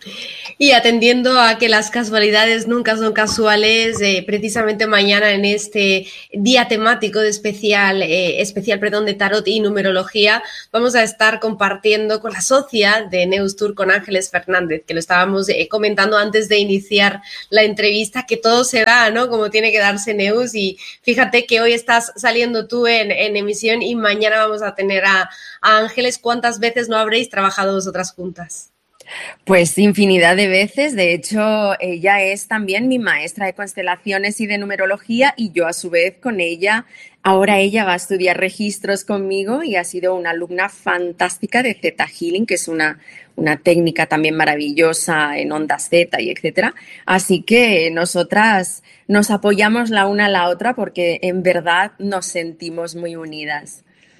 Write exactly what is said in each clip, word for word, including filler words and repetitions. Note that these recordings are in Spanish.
Y atendiendo a que las casualidades nunca son casuales, eh, precisamente mañana en este día temático de especial, eh, especial perdón, de tarot y numerología, vamos a estar compartiendo con la socia de Neustur, con Ángeles Fernández, que lo estábamos eh, comentando antes de iniciar la entrevista, que todo se da, ¿no? Como tiene que darse, Neus, y fíjate que hoy estás saliendo tú en, en emisión y mañana vamos a tener a, a Ángeles. ¿Cuántas veces no habréis trabajado vosotras juntas? Pues infinidad de veces. De hecho, ella es también mi maestra de constelaciones y de numerología y yo a su vez con ella. Ahora ella va a estudiar registros conmigo y ha sido una alumna fantástica de Theta Healing, que es una, una técnica también maravillosa en ondas Z y etcétera. Así que nosotras nos apoyamos la una a la otra porque en verdad nos sentimos muy unidas.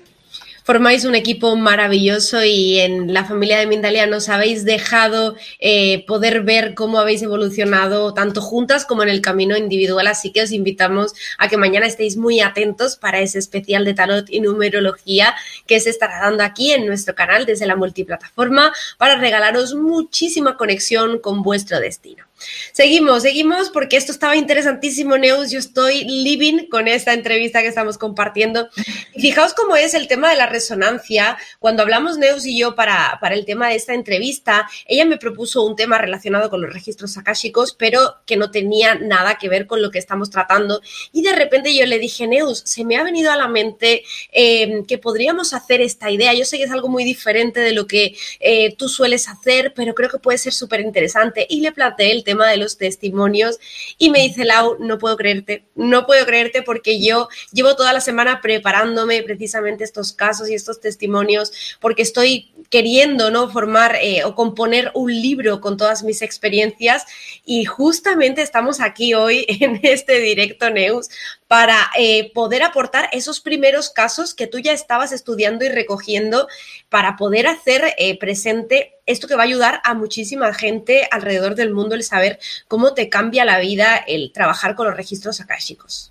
Formáis un equipo maravilloso y en la familia de Mindalia nos habéis dejado eh, poder ver cómo habéis evolucionado tanto juntas como en el camino individual, así que os invitamos a que mañana estéis muy atentos para ese especial de tarot y numerología que se estará dando aquí en nuestro canal desde la multiplataforma para regalaros muchísima conexión con vuestro destino. Seguimos, seguimos porque esto estaba interesantísimo, Neus. Yo estoy living con esta entrevista que estamos compartiendo. Y fijaos cómo es el tema de la resonancia. Cuando hablamos Neus y yo para, para el tema de esta entrevista, ella me propuso un tema relacionado con los registros akáshicos, pero que no tenía nada que ver con lo que estamos tratando. Y de repente yo le dije, Neus, se me ha venido a la mente eh, que podríamos hacer esta idea. Yo sé que es algo muy diferente de lo que eh, tú sueles hacer, pero creo que puede ser súper interesante. Y le planteé el tema de los testimonios y me dice, Lau, no puedo creerte, no puedo creerte porque yo llevo toda la semana preparándome precisamente estos casos y estos testimonios porque estoy queriendo, ¿no?, formar eh, o componer un libro con todas mis experiencias y justamente estamos aquí hoy en este directo, Neus, para eh, poder aportar esos primeros casos que tú ya estabas estudiando y recogiendo para poder hacer eh, presente esto que va a ayudar a muchísima gente alrededor del mundo, el saber cómo te cambia la vida el trabajar con los registros akáshicos.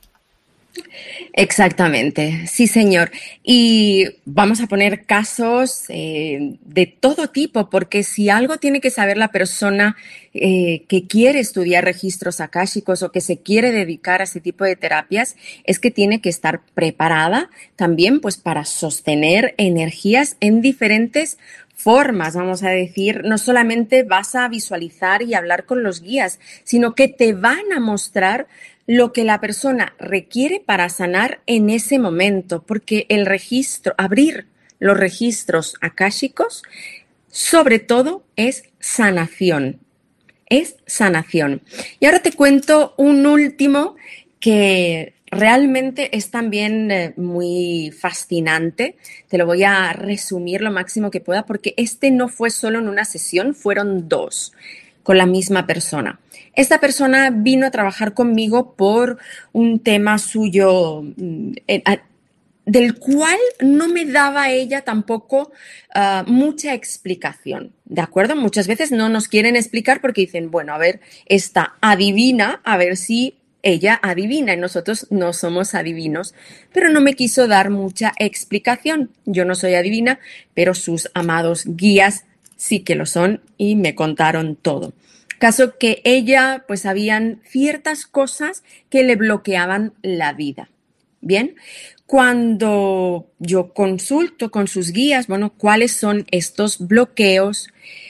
Exactamente, sí señor. Y vamos a poner casos eh, de todo tipo, porque si algo tiene que saber la persona eh, que quiere estudiar registros akáshicos o que se quiere dedicar a ese tipo de terapias, es que tiene que estar preparada también pues para sostener energías en diferentes formas, vamos a decir. No solamente vas a visualizar y hablar con los guías, sino que te van a mostrar lo que la persona requiere para sanar en ese momento, porque el registro, abrir los registros akáshicos, sobre todo es sanación, es sanación. Y ahora te cuento un último que realmente es también eh, muy fascinante. Te lo voy a resumir lo máximo que pueda, porque este no fue solo en una sesión, fueron dos con la misma persona. Esta persona vino a trabajar conmigo por un tema suyo eh, del cual no me daba ella tampoco uh, mucha explicación, ¿de acuerdo? Muchas veces no nos quieren explicar porque dicen, bueno, a ver, esta adivina, a ver si ella adivina, y nosotros no somos adivinos, pero no me quiso dar mucha explicación. Yo no soy adivina, pero sus amados guías sí que lo son y me contaron todo. Caso que ella, pues habían ciertas cosas que le bloqueaban la vida. Bien, cuando yo consulto con sus guías, bueno, ¿cuáles son estos bloqueos?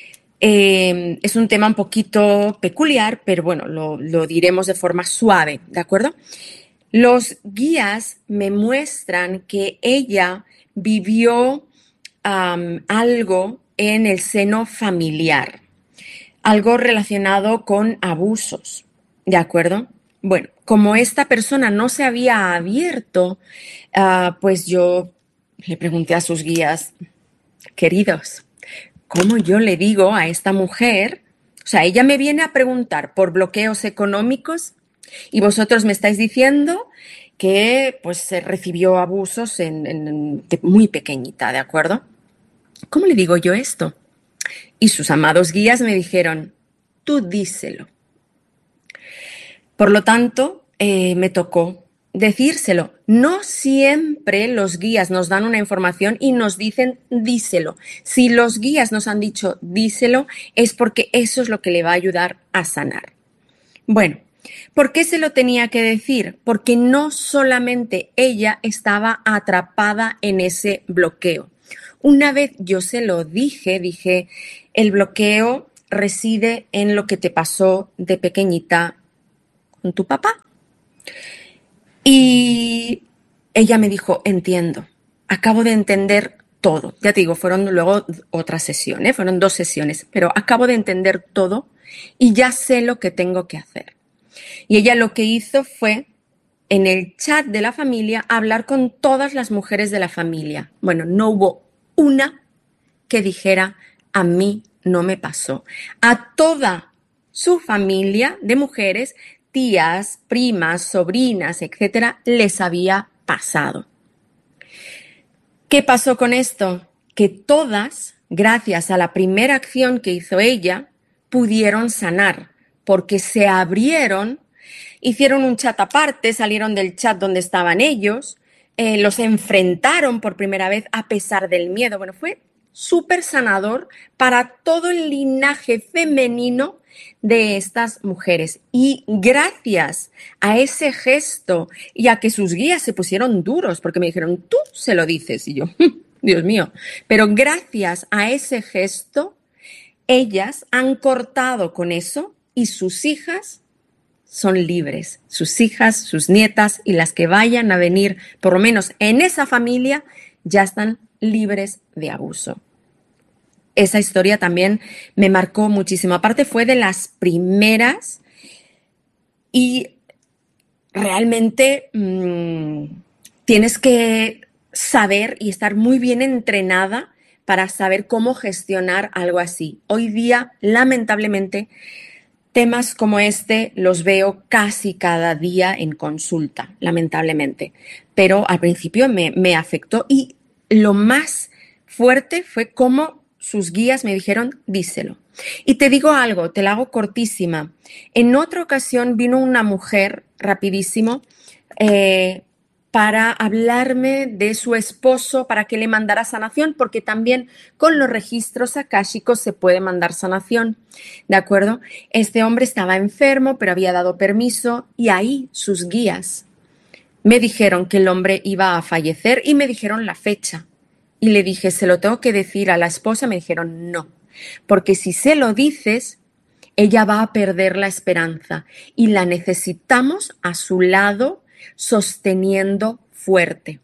Eh, es un tema un poquito peculiar, pero bueno, lo, lo diremos de forma suave, ¿de acuerdo? Los guías me muestran que ella vivió um, algo en el seno familiar, algo relacionado con abusos, ¿de acuerdo? Bueno, como esta persona no se había abierto, uh, pues yo le pregunté a sus guías, queridos, ¿cómo yo le digo a esta mujer? O sea, ella me viene a preguntar por bloqueos económicos y vosotros me estáis diciendo que pues se recibió abusos en, en, de muy pequeñita, ¿de acuerdo? ¿Cómo le digo yo esto? Y sus amados guías me dijeron, tú díselo. Por lo tanto, eh, me tocó decírselo. No siempre los guías nos dan una información y nos dicen díselo. Si los guías nos han dicho díselo, es porque eso es lo que le va a ayudar a sanar. Bueno, ¿por qué se lo tenía que decir? Porque no solamente ella estaba atrapada en ese bloqueo. Una vez yo se lo dije, dije, el bloqueo reside en lo que te pasó de pequeñita con tu papá. Y ella me dijo, entiendo, acabo de entender todo. Ya te digo, fueron luego otras sesiones, fueron dos sesiones, pero acabo de entender todo y ya sé lo que tengo que hacer. Y ella lo que hizo fue, en el chat de la familia, hablar con todas las mujeres de la familia. Bueno, no hubo una que dijera, a mí no me pasó. A toda su familia de mujeres, tías, primas, sobrinas, etcétera, les había pasado. ¿Qué pasó con esto? Que todas, gracias a la primera acción que hizo ella, pudieron sanar, porque se abrieron, hicieron un chat aparte, salieron del chat donde estaban ellos, eh, los enfrentaron por primera vez a pesar del miedo. Bueno, fue súper sanador para todo el linaje femenino de estas mujeres. Y gracias a ese gesto y a que sus guías se pusieron duros, porque me dijeron, tú se lo dices, y yo, Dios mío, pero gracias a ese gesto, ellas han cortado con eso y sus hijas son libres. Sus hijas, sus nietas y las que vayan a venir, por lo menos en esa familia, ya están libres de abuso. Esa historia también me marcó muchísimo. Aparte fue de las primeras y realmente mmm, tienes que saber y estar muy bien entrenada para saber cómo gestionar algo así. Hoy día, lamentablemente, temas como este los veo casi cada día en consulta, lamentablemente. Pero al principio me, me afectó y lo más fuerte fue cómo sus guías me dijeron, díselo. Y te digo algo, te la hago cortísima. En otra ocasión vino una mujer, rapidísimo, eh, para hablarme de su esposo, para que le mandara sanación, porque también con los registros akáshicos se puede mandar sanación, ¿de acuerdo? Este hombre estaba enfermo, pero había dado permiso y ahí sus guías me dijeron que el hombre iba a fallecer y me dijeron la fecha. Y le dije, ¿se lo tengo que decir a la esposa? Me dijeron, no, porque si se lo dices, ella va a perder la esperanza y la necesitamos a su lado sosteniendo fuerte.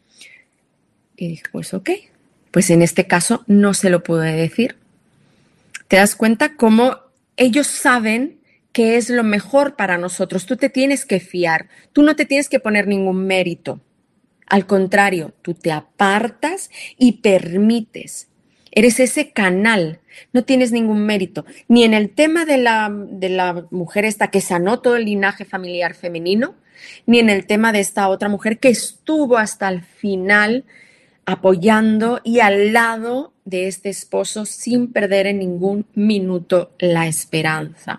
Y dije, pues ok, pues en este caso no se lo puedo decir. ¿Te das cuenta cómo ellos saben qué es lo mejor para nosotros? Tú te tienes que fiar, tú no te tienes que poner ningún mérito. Al contrario, tú te apartas y permites. Eres ese canal, no tienes ningún mérito. Ni en el tema de la, de la mujer esta que sanó todo el linaje familiar femenino, ni en el tema de esta otra mujer que estuvo hasta el final apoyando y al lado de este esposo sin perder en ningún minuto la esperanza.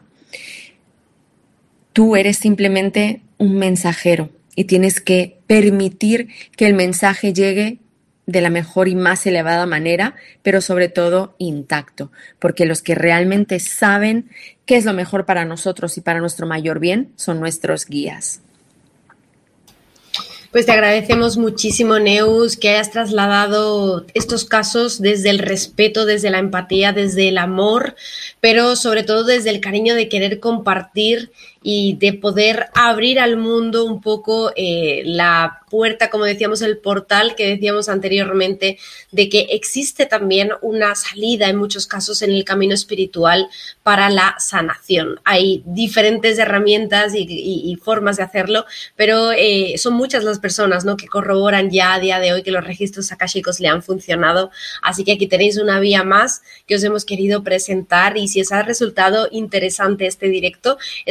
Tú eres simplemente un mensajero y tienes que permitir que el mensaje llegue de la mejor y más elevada manera, pero sobre todo intacto, porque los que realmente saben qué es lo mejor para nosotros y para nuestro mayor bien son nuestros guías. Pues te agradecemos muchísimo, Neus, que hayas trasladado estos casos desde el respeto, desde la empatía, desde el amor, pero sobre todo desde el cariño de querer compartir y de poder abrir al mundo un poco eh, la puerta, como decíamos, el portal que decíamos anteriormente, de que existe también una salida en muchos casos en el camino espiritual para la sanación. Hay diferentes herramientas y, y, y formas de hacerlo, pero eh, son muchas las personas, ¿no?, que corroboran ya a día de hoy que los registros akáshicos le han funcionado. Así que aquí tenéis una vía más que os hemos querido presentar y si os ha resultado interesante este directo, estaremos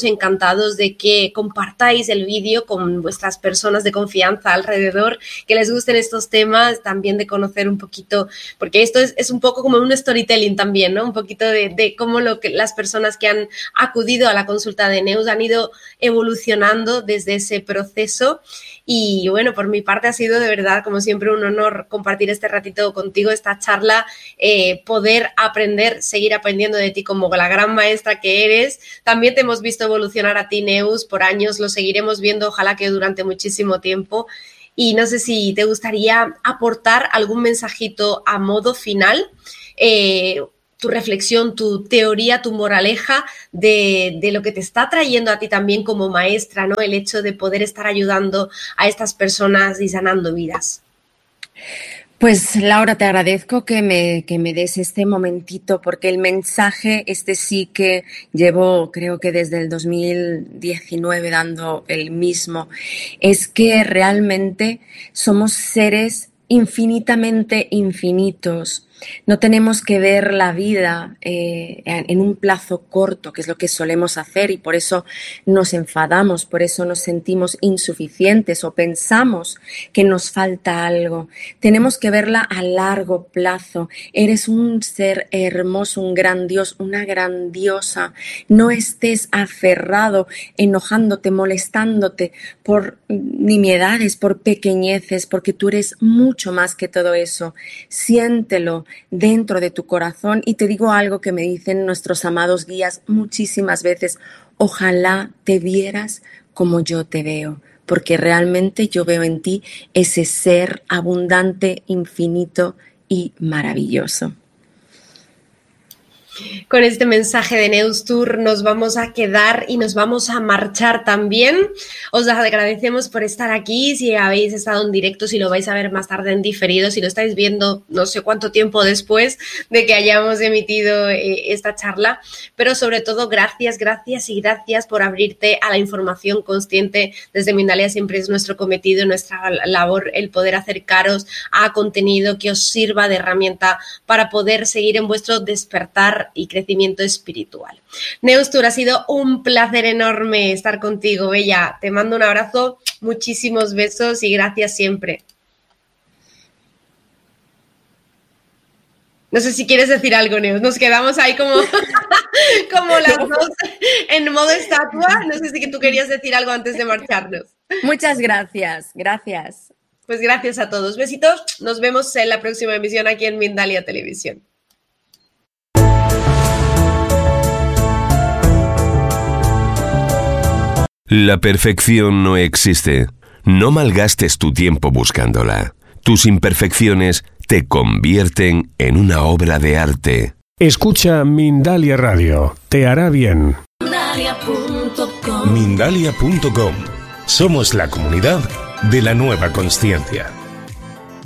encantados de que compartáis el vídeo con vuestras personas de confianza alrededor, que les gusten estos temas, también de conocer un poquito, porque esto es, es un poco como un storytelling también, ¿no? Un poquito de, de cómo lo que las personas que han acudido a la consulta de Neus han ido evolucionando desde ese proceso. Y bueno, por mi parte ha sido de verdad, como siempre, un honor compartir este ratito contigo, esta charla, eh, poder aprender, seguir aprendiendo de ti como la gran maestra que eres. También te hemos visto evolucionar a ti, Neus, por años, lo seguiremos viendo, ojalá que durante muchísimo tiempo. Y no sé si te gustaría aportar algún mensajito a modo final, eh, tu reflexión, tu teoría, tu moraleja de, de lo que te está trayendo a ti también como maestra, ¿no? El hecho de poder estar ayudando a estas personas y sanando vidas. Pues Laura, te agradezco que me, que me des este momentito, porque el mensaje, este sí que llevo creo que desde el dos mil diecinueve dando el mismo, es que realmente somos seres infinitamente infinitos. No tenemos que ver la vida eh, en un plazo corto, que es lo que solemos hacer, y por eso nos enfadamos, por eso nos sentimos insuficientes o pensamos que nos falta algo. Tenemos que verla a largo plazo. Eres un ser hermoso, un gran Dios, una gran diosa. No estés aferrado, enojándote, molestándote por nimiedades, por pequeñeces, porque tú eres mucho más que todo eso. Siéntelo dentro de tu corazón, y te digo algo que me dicen nuestros amados guías muchísimas veces: ojalá te vieras como yo te veo, porque realmente yo veo en ti ese ser abundante, infinito y maravilloso. Con este mensaje de Neus Tour nos vamos a quedar y nos vamos a marchar también. Os agradecemos por estar aquí, si habéis estado en directo, si lo vais a ver más tarde en diferido, si lo estáis viendo no sé cuánto tiempo después de que hayamos emitido eh, esta charla, pero sobre todo gracias, gracias y gracias por abrirte a la información consciente. Desde Mindalia siempre es nuestro cometido, nuestra labor el poder acercaros a contenido que os sirva de herramienta para poder seguir en vuestro despertar y crecimiento espiritual. Neus Tour, ha sido un placer enorme estar contigo, Bella. Te mando un abrazo, muchísimos besos y gracias siempre. No sé si quieres decir algo, Neus. Nos quedamos ahí como, como las dos en modo estatua. No sé si tú querías decir algo antes de marcharnos. Muchas gracias, gracias. Pues gracias a todos. Besitos. Nos vemos en la próxima emisión aquí en Mindalia Televisión. La perfección no existe. No malgastes tu tiempo buscándola. Tus imperfecciones te convierten en una obra de arte. Escucha Mindalia Radio. Te hará bien. Mindalia punto com. Mindalia punto com. Somos la comunidad de la nueva consciencia.